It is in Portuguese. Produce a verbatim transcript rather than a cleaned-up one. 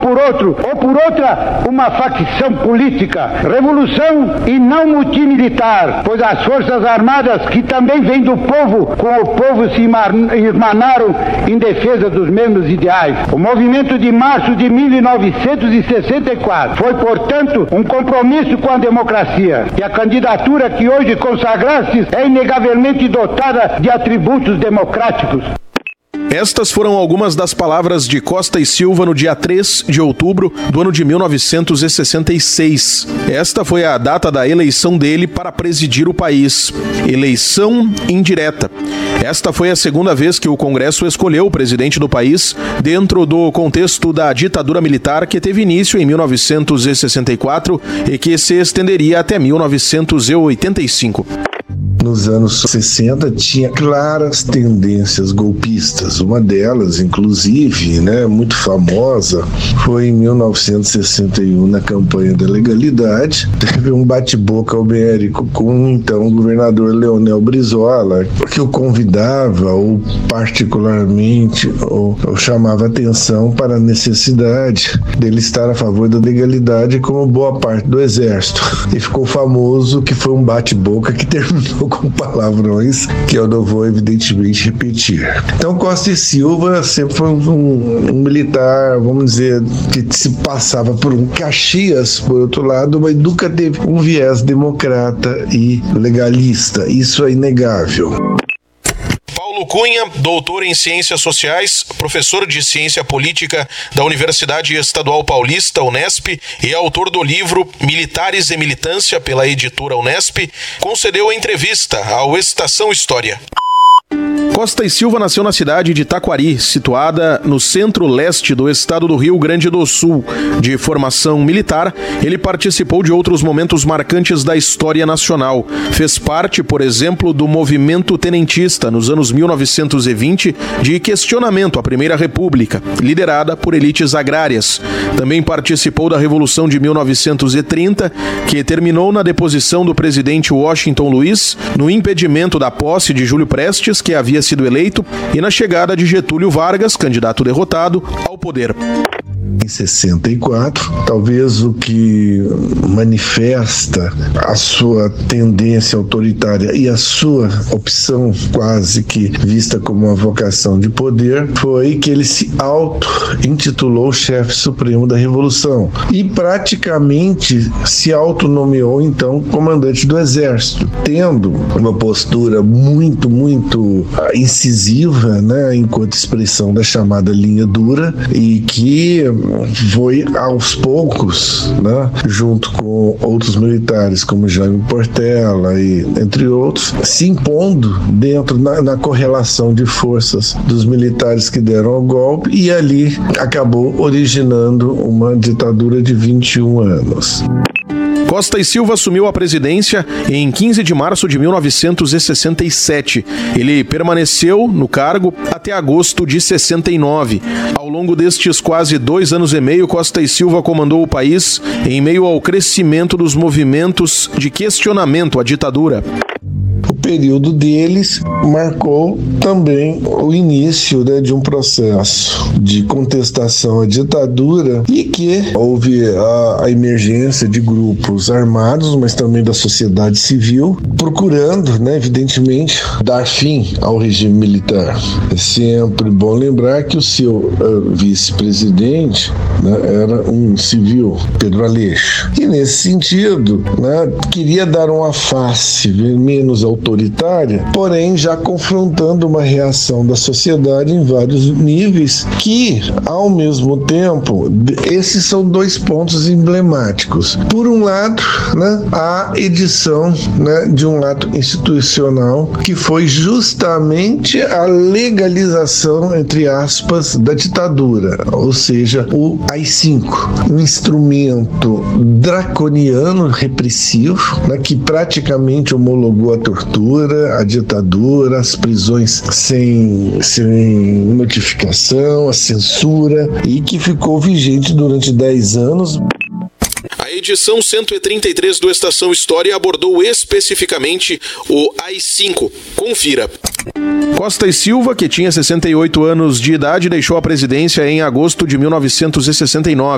por outro, ou por outra, uma facção política. Revolução e não multimilitar, pois as Forças Armadas, que também vêm do povo, com o povo se irmanaram em defesa dos mesmos ideais. O movimento de março de mil novecentos e sessenta e quatro foi, portanto, um compromisso com a democracia. E a candidatura que hoje consagrastes é inegavelmente dotada de atributos democráticos. Estas foram algumas das palavras de Costa e Silva no dia três de outubro do ano de mil novecentos e sessenta e seis. Esta foi a data da eleição dele para presidir o país. Eleição indireta. Esta foi a segunda vez que o Congresso escolheu o presidente do país dentro do contexto da ditadura militar que teve início em mil novecentos e sessenta e quatro e que se estenderia até mil novecentos e oitenta e cinco. Nos anos sessenta tinha claras tendências golpistas. Uma delas, inclusive, né, muito famosa, foi em mil novecentos e sessenta e um, na campanha da legalidade. Teve um bate-boca homérico com então o governador Leonel Brizola, que o convidava, ou particularmente, ou, ou chamava atenção para a necessidade dele estar a favor da legalidade como boa parte do exército. E ficou famoso que foi um bate-boca que terminou com palavrões que eu não vou evidentemente repetir. Então Costa e Silva sempre foi um, um militar, vamos dizer, que se passava por um Caxias, por outro lado, mas nunca teve um viés democrata e legalista. Isso é inegável. Paulo Cunha, doutor em Ciências Sociais, professor de Ciência Política da Universidade Estadual Paulista, Unesp, e autor do livro Militares e Militância, pela editora Unesp, concedeu a entrevista ao Estação História. Costa e Silva nasceu na cidade de Taquari, situada no centro-leste do estado do Rio Grande do Sul. De formação militar, ele participou de outros momentos marcantes da história nacional. Fez parte, por exemplo, do movimento tenentista nos anos mil novecentos e vinte, de questionamento à Primeira República, liderada por elites agrárias. Também participou da Revolução de mil novecentos e trinta, que terminou na deposição do presidente Washington Luiz, no impedimento da posse de Júlio Prestes, que havia sido eleito, e na chegada de Getúlio Vargas, candidato derrotado, ao poder. Em sessenta e quatro, talvez o que manifesta a sua tendência autoritária e a sua opção quase que vista como uma vocação de poder foi que ele se auto-intitulou chefe supremo da Revolução e praticamente se autonomeou então comandante do Exército, tendo uma postura muito, muito incisiva, né, enquanto expressão da chamada linha dura, e que foi aos poucos, né, junto com outros militares como Jaime Portela e entre outros, se impondo dentro na, na correlação de forças dos militares que deram o golpe, e ali acabou originando uma ditadura de vinte e um anos. Costa e Silva assumiu a presidência em quinze de março de mil novecentos e sessenta e sete. Ele permaneceu no cargo até agosto de sessenta e nove. Ao longo destes quase dois anos e meio, Costa e Silva comandou o país em meio ao crescimento dos movimentos de questionamento à ditadura. O período deles marcou também o início, né, de um processo de contestação à ditadura, e que houve a, a emergência de grupos armados, mas também da sociedade civil, procurando, né, evidentemente, dar fim ao regime militar. É sempre bom lembrar que o seu uh, vice-presidente, né, era um civil, Pedro Aleixo. E nesse sentido, né, queria dar uma face menos autoritária, porém já confrontando uma reação da sociedade em vários níveis, que, ao mesmo tempo, esses são dois pontos emblemáticos. Por um lado, né, a edição, né, de um ato institucional que foi justamente a legalização, entre aspas, da ditadura, ou seja, o A I cinco, um instrumento draconiano, repressivo, né, que praticamente homologou a tortura, a ditadura, as prisões sem, sem notificação, a censura, e que ficou vigente durante dez anos. A edição cento e trinta e três do Estação História abordou especificamente o A I cinco. Confira. Costa e Silva, que tinha sessenta e oito anos de idade, deixou a presidência em agosto de mil novecentos e sessenta e nove.